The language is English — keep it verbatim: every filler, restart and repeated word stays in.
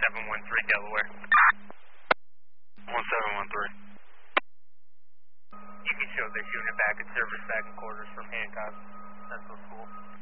seven one three Delaware. one seven one three. You can show this unit back at service back in quarters from Hancock Central School.